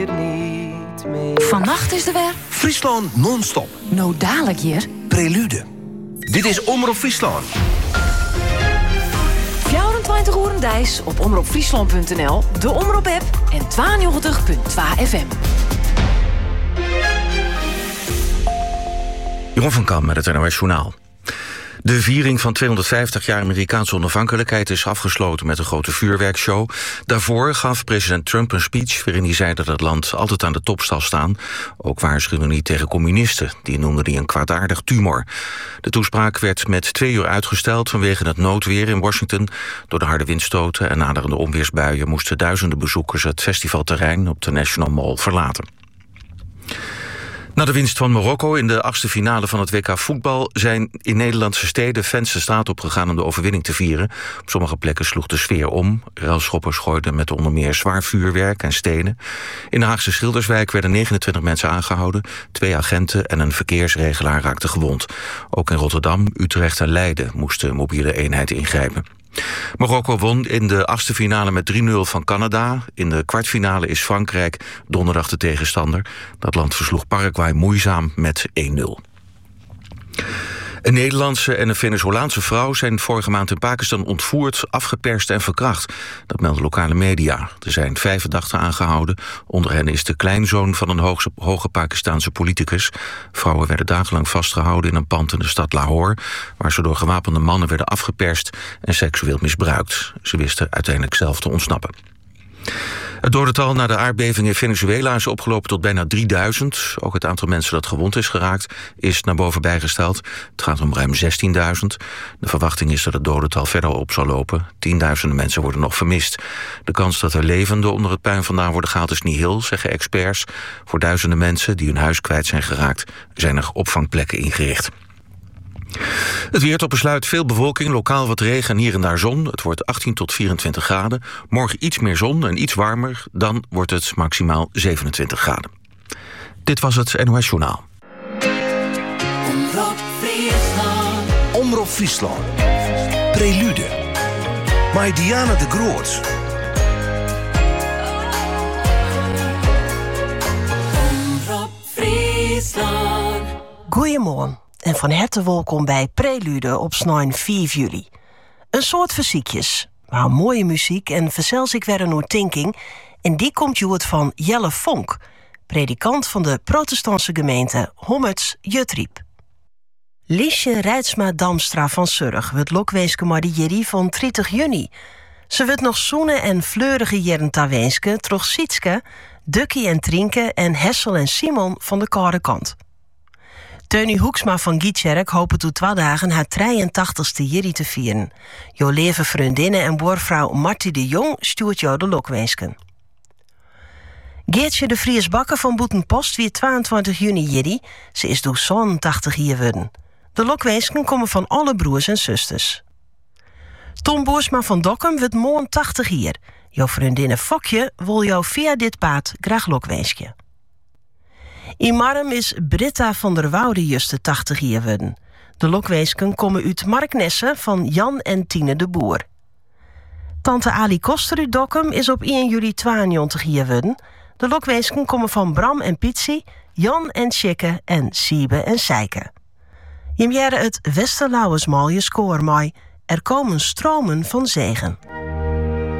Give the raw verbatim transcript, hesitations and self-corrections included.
Vannacht is er weer Friesland non-stop. Nou dadelijk hier Prelude. Dit is Omroep Friesland. vierentwintig uur dijs op omroep friesland punt n l, de Omroep-app en tweeënnegentig punt twee F M. Jeroen van Kam met het N O S Journaal. De viering van tweehonderdvijftig jaar Amerikaanse onafhankelijkheid is afgesloten met een grote vuurwerkshow. Daarvoor gaf president Trump een speech waarin hij zei dat het land altijd aan de top zal staan. Ook waarschuwde hij tegen communisten, die noemde hij een kwaadaardig tumor. De toespraak werd met twee uur uitgesteld vanwege het noodweer in Washington. Door de harde windstoten en naderende onweersbuien moesten duizenden bezoekers het festivalterrein op de National Mall verlaten. Na de winst van Marokko in de achtste finale van het W K voetbal zijn in Nederlandse steden fans de straat opgegaan om de overwinning te vieren. Op sommige plekken sloeg de sfeer om. Relschoppers gooiden met onder meer zwaar vuurwerk en stenen. In de Haagse Schilderswijk werden negenentwintig mensen aangehouden. Twee agenten en een verkeersregelaar raakten gewond. Ook in Rotterdam, Utrecht en Leiden moest de mobiele eenheid ingrijpen. Marokko won in de achtste finale met drie nul van Canada. In de kwartfinale is Frankrijk donderdag de tegenstander. Dat land versloeg Paraguay moeizaam met één nul. Een Nederlandse en een Venezolaanse vrouw zijn vorige maand in Pakistan ontvoerd, afgeperst en verkracht. Dat melden lokale media. Er zijn vijf verdachten aangehouden. Onder hen is de kleinzoon van een hoogse, hoge Pakistaanse politicus. Vrouwen werden dagenlang vastgehouden in een pand in de stad Lahore, waar ze door gewapende mannen werden afgeperst en seksueel misbruikt. Ze wisten uiteindelijk zelf te ontsnappen. Het dodental na de aardbeving in Venezuela is opgelopen tot bijna drieduizend. Ook het aantal mensen dat gewond is geraakt is naar boven bijgesteld. Het gaat om ruim zestienduizend. De verwachting is dat het dodental verder op zal lopen. Tienduizenden mensen worden nog vermist. De kans dat er levenden onder het puin vandaan worden gehaald is nihil, zeggen experts. Voor duizenden mensen die hun huis kwijt zijn geraakt zijn er opvangplekken ingericht. Het weer tot besluit, veel bewolking, lokaal wat regen en hier en daar zon. Het wordt achttien tot vierentwintig graden. Morgen iets meer zon en iets warmer. Dan wordt het maximaal zevenentwintig graden. Dit was het N O S Journaal. Omroep Friesland. Omroep Friesland. Prelude. Bij Diana de Groot. Omroep Friesland. Goeiemorgen. En van harte welkom bij Prelude op vijf juli. Een soort verziekjes, maar mooie muziek en verzels ik weer een oortinking. En die komt joet van Jelle Vonk, predikant van de protestantse gemeente Hommerts-Jutriep. Liesje Rijtsma Damstra van Surg wordt lokweeske maar de jerry van dertig juni. Ze wordt nog zoenen en fleurige jaren tawenske, troch Sietske, Dukkie en Trinke en Hessel en Simon van de koude kant. Teunie Hoeksma van Gietjerk hopen toe twee dagen haar drieëntachtigste jerry te vieren. Jo lieve vriendinnen en boervrouw Martie de Jong stuurt jou de lokweesken. Geertje de Vries Bakker van Boetenpost weer tweeëntwintig juni jerry. Ze is door zo'n tachtig jaar worden. De lokweesken komen van alle broers en zusters. Tom Boersma van Dokkum wordt morgen tachtig jaar. Jouw vriendinnen Fokje wil jou via dit paad graag lokweesje. In Marm is Britta van der Woude juste tachtig jaar worden. De lokweesken komen uit Marknesse van Jan en Tine de Boer. Tante Ali Koster uit Dokkum is op één juli tweeënnegentig jaar worden. De lokweesken komen van Bram en Pietsie, Jan en Tjikke en Siebe en Seike. Je jaren het Westerlauwersmalje scoor mooi. Er komen stromen van zegen.